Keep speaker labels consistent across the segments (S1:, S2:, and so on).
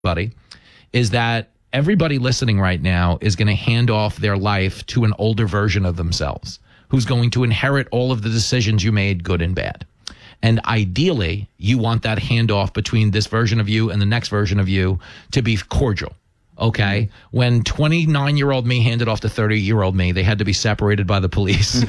S1: buddy, is that everybody listening right now is going to hand off their life to an older version of themselves who's going to inherit all of the decisions you made, good and bad. And ideally, you want that handoff between this version of you and the next version of you to be cordial. Okay? When 29-year-old me handed off to 30-year-old me, they had to be separated by the police.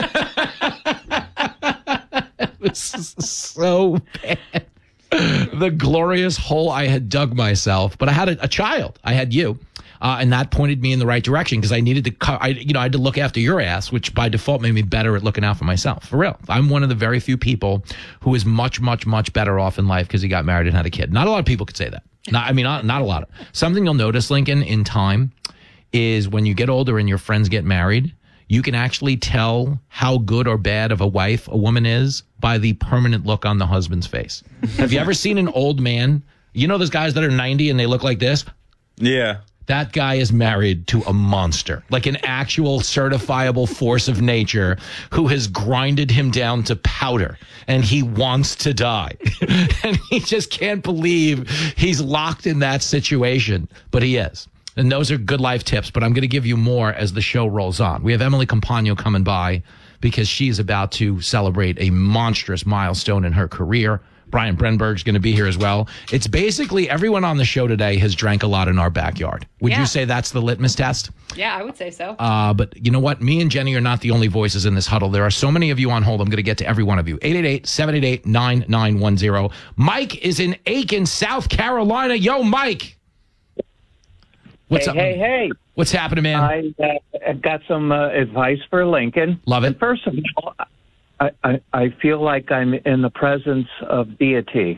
S1: It was so bad. The glorious hole I had dug myself, but I had a child. I had you, and that pointed me in the right direction because I needed to. I had to look after your ass, which by default made me better at looking out for myself. For real, I'm one of the very few people who is much, much, much better off in life because he got married and had a kid. Not a lot of people could say that. Not a lot. Something you'll notice, Lincoln, in time, is when you get older and your friends get married, you can actually tell how good or bad of a wife a woman is by the permanent look on the husband's face. Have you ever seen an old man? You know those guys that are 90 and they look like this?
S2: Yeah.
S1: That guy is married to a monster, like an actual certifiable force of nature who has grinded him down to powder, and he wants to die. And he just can't believe he's locked in that situation, but he is. And those are good life tips, but I'm going to give you more as the show rolls on. We have Emily Compagno coming by because she's about to celebrate a monstrous milestone in her career. Brian Brenberg's going to be here as well. It's basically everyone on the show today has drank a lot in our backyard. Would you say that's the litmus test?
S3: Yeah, I would say so.
S1: But you know what? Me and Jenny are not the only voices in this huddle. There are so many of you on hold. I'm going to get to every one of you. 888-788-9910. Mike is in Aiken, South Carolina. Yo, Mike. What's up?
S4: Hey.
S1: What's happening, man?
S4: I've got some advice for Lincoln.
S1: Love it.
S4: And first of all, I feel like I'm in the presence of deity.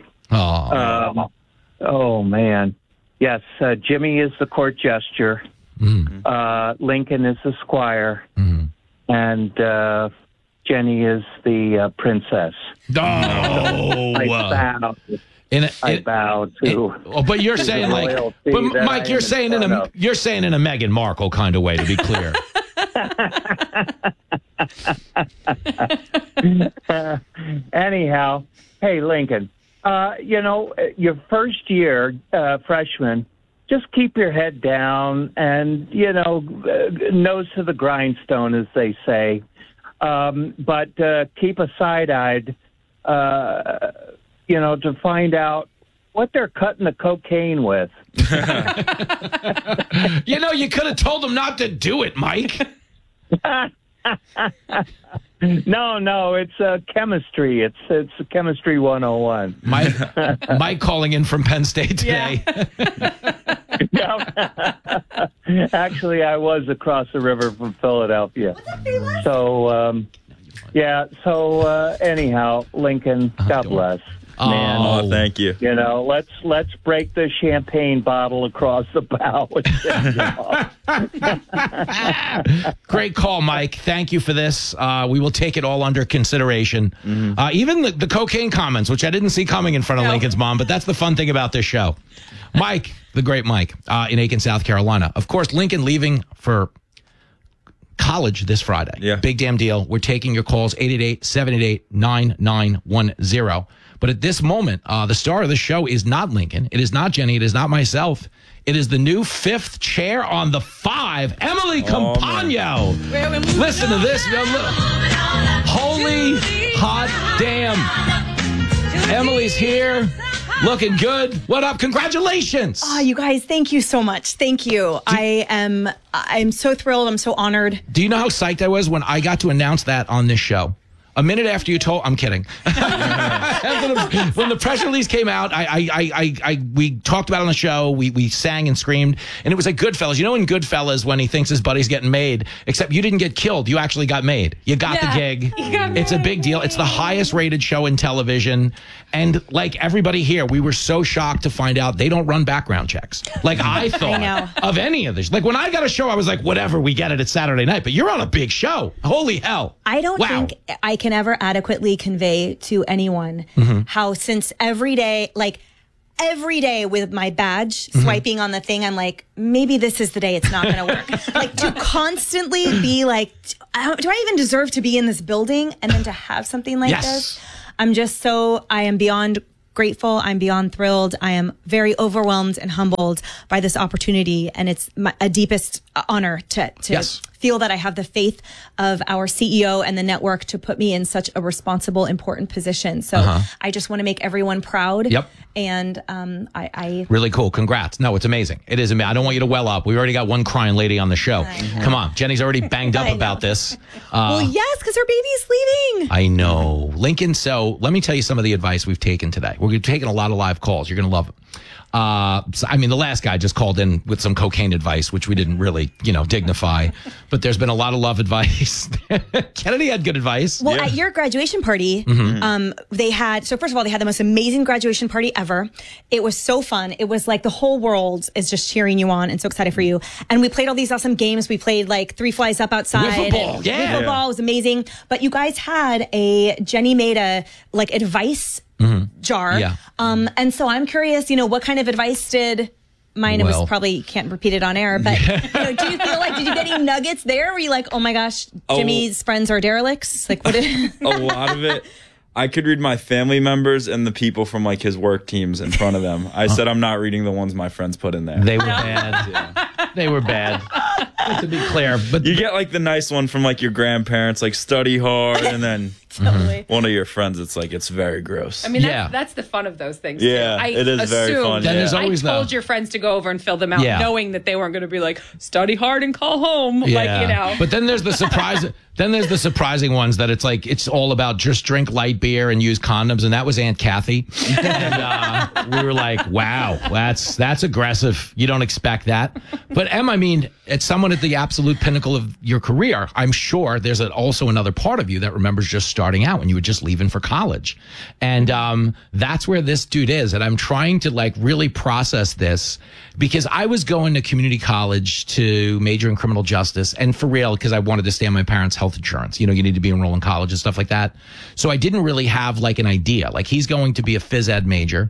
S4: Oh man. Yes, Jimmy is the court jester. Lincoln is the squire. And Jenny is the princess.
S1: I bow to. But you're saying Mike, you're saying in a Meghan Markle kind of way, to be clear.
S4: Anyhow, hey Lincoln, your first year freshman, just keep your head down and nose to the grindstone, as they say. But keep a side-eyed. To find out what they're cutting the cocaine with.
S1: You could have told them not to do it, Mike.
S4: No, it's chemistry. It's chemistry 101.
S1: Mike calling in from Penn State today.
S4: Yeah. Actually, I was across the river from Philadelphia. So, anyhow, Lincoln, God bless. Man,
S2: oh, thank you.
S4: Let's break the champagne bottle across the bow.
S1: Great call, Mike. Thank you for this. We will take it all under consideration. Even the cocaine comments, which I didn't see coming in front of Lincoln's mom, but that's the fun thing about this show. Mike, the great Mike, in Aiken, South Carolina. Of course, Lincoln leaving for college this Friday.
S2: Yeah.
S1: Big damn deal. We're taking your calls, 888-788-9910. But at this moment, the star of the show is not Lincoln. It is not Jenny. It is not myself. It is the new fifth chair on the 5, Emily Compagno. Listen to this. Holy hot damn. Emily's here. Looking good. What up? Congratulations.
S5: Oh, you guys, thank you so much. Thank you. I'm so thrilled. I'm so honored.
S1: Do you know how psyched I was when I got to announce that on this show? A minute after you told, I'm kidding. When the press release came out, we talked about it on the show. We sang and screamed, and it was like Goodfellas. You know in Goodfellas when he thinks his buddy's getting made, except you didn't get killed. You actually got made. You got the gig. It's a big deal. It's the highest rated show in television. And like everybody here, we were so shocked to find out they don't run background checks. Like I thought of any of this. Like when I got a show, I was like, whatever, we get it. It's Saturday night. But you're on a big show. Holy hell.
S5: I don't think I can ever adequately convey to anyone how since every day with my badge swiping on the thing, I'm like, maybe this is the day it's not going to work. Like to constantly be like, do I even deserve to be in this building? And then to have something like this, I am beyond grateful. I'm beyond thrilled. I am very overwhelmed and humbled by this opportunity. And it's a deepest honor to
S1: Yes.
S5: feel that I have the faith of our CEO and the network to put me in such a responsible, important position. So I just want to make everyone proud.
S1: Yep.
S5: And I
S1: Really cool. Congrats. No, it's amazing. It is amazing. I don't want you to well up. We already got one crying lady on the show. Come on. Jenny's already banged up
S5: I know.
S1: about this.
S5: well, yes, because her baby's leaving.
S1: I know. Lincoln, so let me tell you some of the advice we've taken today. We're taking a lot of live calls. You're going to love it. So, I mean, the last guy just called in with some cocaine advice, which we didn't really, dignify. But there's been a lot of love advice. Kennedy had good advice.
S5: Well, at your graduation party, they had, so first of all, they had the most amazing graduation party ever. It was so fun. It was like the whole world is just cheering you on and so excited for you. And we played all these awesome games. We played like 3 Flies Up Outside.
S1: Wiffle ball. Yeah.
S5: Wiffle ball was amazing. But you guys had Jenny made a like advice jar.
S1: Yeah.
S5: And so I'm curious, what kind of advice did mine? It
S1: Well.
S5: was probably can't repeat it on air, but do you feel like, did you get any nuggets there? Were you like, oh my gosh, Jimmy's friends are derelicts? Like, what did
S2: A lot of it, I could read my family members and the people from like his work teams in front of them. I said I'm not reading the ones my friends put in there.
S1: They were bad. They were bad. To be clear, but
S2: You get like the nice one from like your grandparents, like study hard, and then
S5: totally.
S2: one of your friends, it's like, it's very gross.
S3: I mean,
S1: Yeah.
S3: that's the fun of those things.
S2: Yeah,
S3: I
S2: it is very
S3: assumed-
S2: fun,
S1: Then
S2: yeah.
S1: there's always
S3: I told
S1: the-
S3: your friends to go over and fill them out,
S1: Yeah.
S3: knowing that they weren't going to be like, study hard and call home. Like,
S1: But then there's the surprise. Then there's the surprising ones that it's like it's all about just drink light beer and use condoms, and that was Aunt Kathy. And we were like, wow, that's aggressive. You don't expect that. But Em, I mean, it's someone at the absolute pinnacle of your career. I'm sure there's also another part of you that remembers just starting out when you were just leaving for college, and that's where this dude is. And I'm trying to like really process this because I was going to community college to major in criminal justice, and for real, because I wanted to stay on my parents' health insurance. You need to be enrolled in college and stuff like that. So I didn't really have like an idea. Like he's going to be a phys ed major.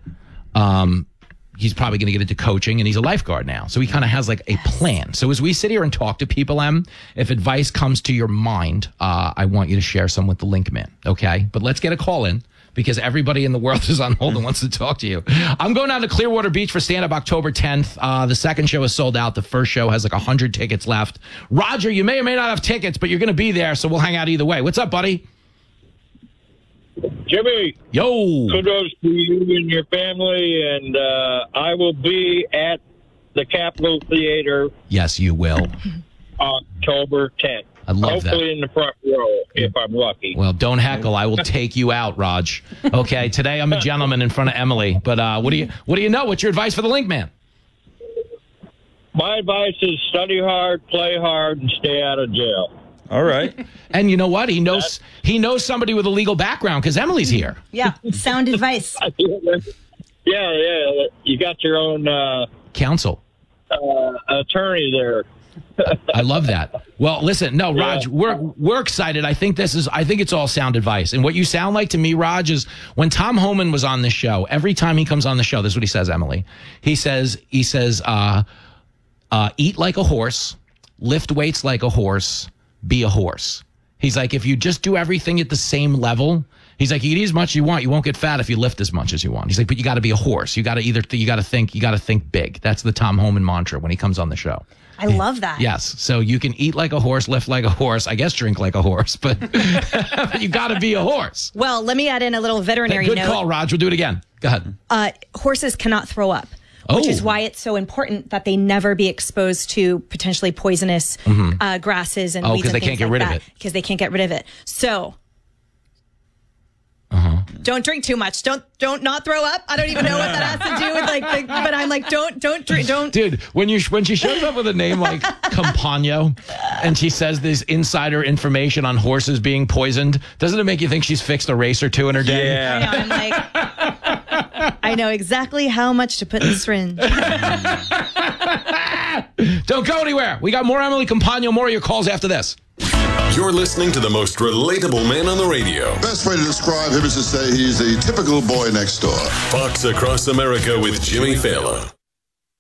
S1: He's probably going to get into coaching, and he's a lifeguard now. So he kind of has like a plan. So as we sit here and talk to people, Em, if advice comes to your mind, I want you to share some with the Link Man. Okay. But let's get a call in, because everybody in the world is on hold and wants to talk to you. I'm going down to Clearwater Beach for stand-up October 10th. The second show is sold out. The first show has like 100 tickets left. Roger, you may or may not have tickets, but you're going to be there, so we'll hang out either way. What's up, buddy?
S6: Jimmy,
S1: Yo.
S6: kudos to you and your family, and I will be at the Capitol Theater
S1: Yes, you will.
S6: October 10th.
S1: I love that.
S6: Hopefully in the front row, if I'm lucky.
S1: Well, don't heckle. I will take you out, Raj. Okay, today I'm a gentleman in front of Emily. But what do you know? What's your advice for the Link Man?
S6: My advice is study hard, play hard, and stay out of jail.
S2: All right.
S1: And you know what? He knows somebody with a legal background because Emily's here.
S5: Yeah. Sound advice.
S6: Yeah. You got your own
S1: Counsel.
S6: attorney there.
S1: I love that. Well, listen, no, Raj, we're excited. I think it's all sound advice. And what you sound like to me, Raj, is when Tom Homan was on this show, every time he comes on the show, this is what he says, Emily. He says, eat like a horse, lift weights like a horse, be a horse. He's like, if you just do everything at the same level, he's like, you eat as much as you want. You won't get fat if you lift as much as you want. He's like, but you got to be a horse. You got to think big. That's the Tom Homan mantra when he comes on the show.
S5: I love that.
S1: Yes. So you can eat like a horse, lift like a horse, I guess drink like a horse, but you got to be a horse.
S5: Well, let me add in a little veterinary
S1: Good
S5: note.
S1: call, Raj. We'll do it again. Go ahead.
S5: Horses cannot throw up. Which is why it's so important that they never be exposed to potentially poisonous grasses and weeds
S1: because
S5: and
S1: they
S5: things
S1: can't get
S5: like
S1: rid of
S5: that.
S1: it.
S5: Because they can't get rid of it. So don't drink too much. Don't not throw up. I don't even know what that has to do with but I'm like, don't drink.
S1: Dude, when she shows up with a name like Campagno and she says this insider information on horses being poisoned, doesn't it make you think she's fixed a race or two in her day?
S2: Yeah.
S5: I'm like, I know exactly how much to put in the syringe.
S1: Don't go anywhere. We got more Emily Campagno, more of your calls after this.
S7: You're listening to the most relatable man on the radio.
S8: Best way to describe him is to say he's a typical boy next door.
S7: Fox Across America with Jimmy Fallon.